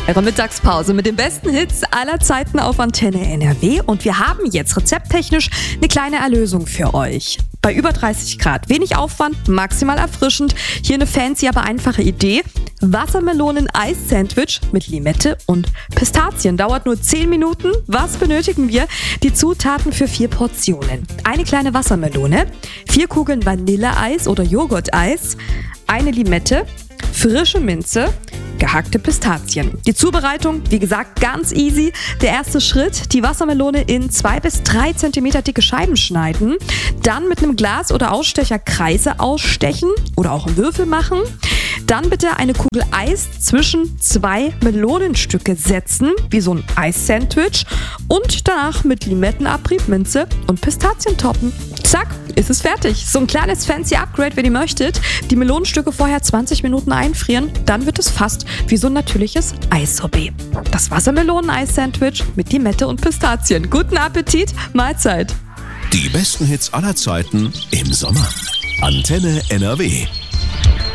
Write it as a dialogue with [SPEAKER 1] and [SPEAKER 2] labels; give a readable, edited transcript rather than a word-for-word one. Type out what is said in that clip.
[SPEAKER 1] Eure Mittagspause mit den besten Hits aller Zeiten auf Antenne NRW und wir haben jetzt rezepttechnisch eine kleine Erlösung für euch. Bei über 30 Grad, wenig Aufwand, maximal erfrischend. Hier eine fancy, aber einfache Idee. Wassermelonen-Eis-Sandwich mit Limette und Pistazien. Dauert nur 10 Minuten. Was benötigen wir? Die Zutaten für 4 Portionen. Eine kleine Wassermelone, 4 Kugeln Vanilleeis oder Joghurteis, eine Limette, frische Minze, gehackte Pistazien. Die Zubereitung, wie gesagt, ganz easy. Der erste Schritt, die Wassermelone in 2 bis 3 cm dicke Scheiben schneiden. Dann mit einem Glas oder Ausstecher Kreise ausstechen oder auch einen Würfel machen. Dann bitte eine Kugel Eis zwischen 2 Melonenstücke setzen, wie so ein Eis-Sandwich. Und danach mit Limettenabrieb, Minze und Pistazien toppen. Zack, ist es fertig. So ein kleines fancy Upgrade, wenn ihr möchtet. Die Melonenstücke vorher 20 Minuten einfrieren, dann wird es fast wie so ein natürliches Eissorbet. Das Wassermelonen-Eis-Sandwich mit Limette und Pistazien. Guten Appetit, Mahlzeit.
[SPEAKER 2] Die besten Hits aller Zeiten im Sommer. Antenne NRW.